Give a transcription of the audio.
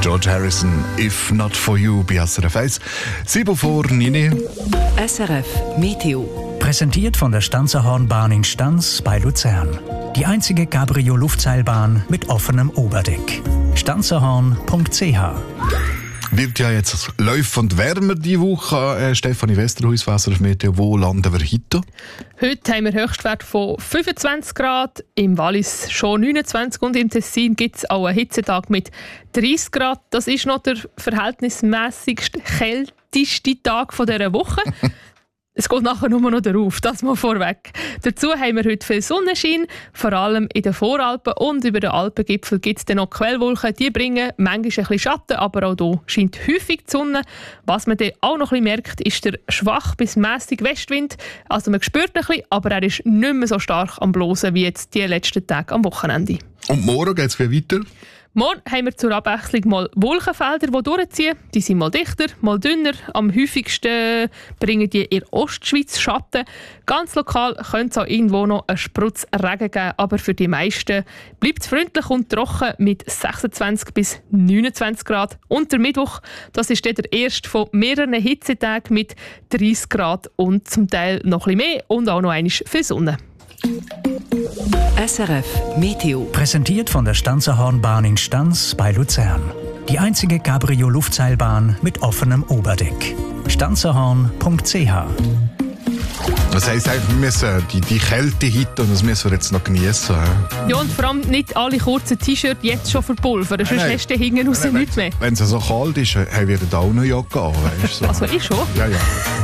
George Harrison, «If Not For You» bei SRF 1. 7 vor 9. SRF Meteo. Präsentiert von der Stanzerhornbahn in Stanz bei Luzern. Die einzige Cabrio-Luftseilbahn mit offenem Oberdeck. stanzerhorn.ch. Wird ja jetzt laufend wärmer diese Woche. Stefanie Westerhuis, SRF Meteo, wo landen wir heute? Heute haben wir Höchstwert von 25 Grad, im Wallis schon 29 und im Tessin gibt es auch einen Hitzetag mit 30 Grad. Das ist noch der verhältnismäßigst kälteste Tag dieser Woche. Es geht nachher nur noch darauf, das mal vorweg. Dazu haben wir heute viel Sonnenschein, vor allem in den Voralpen und über den Alpengipfel gibt es dann noch Quellwolken. Die bringen manchmal ein bisschen Schatten, aber auch hier scheint häufig die Sonne. Was man dann auch noch ein bisschen merkt, ist der schwach bis mäßig Westwind. Also man spürt ein bisschen, aber er ist nicht mehr so stark am Blosen wie jetzt die letzten Tage am Wochenende. Und morgen geht es wieder weiter? Morgen haben wir zur Abwechslung mal Wolkenfelder, die durchziehen. Die sind mal dichter, mal dünner. Am häufigsten bringen die in der Ostschweiz Schatten. Ganz lokal könnte es auch irgendwo noch einen Sprutz Regen geben, aber für die meisten bleibt es freundlich und trocken mit 26 bis 29 Grad. Und der Mittwoch, das ist dann der erste von mehreren Hitzetagen mit 30 Grad und zum Teil noch ein bisschen mehr und auch noch einmal viel Sonne. SRF Meteo. Präsentiert von der Stanzerhornbahn in Stanz bei Luzern. Die einzige Cabrio-Luftseilbahn mit offenem Oberdeck. stanzerhorn.ch. Das heisst, wir müssen die Kälte heute und das müssen wir jetzt noch genießen. Ja, und vor allem nicht alle kurzen T-Shirts jetzt schon verpulvern, sonst hast du hinten raus nichts mehr. Wenn es so kalt ist, haben wir da auch eine Jacke an. Weißt, so. Also ich schon. Ja.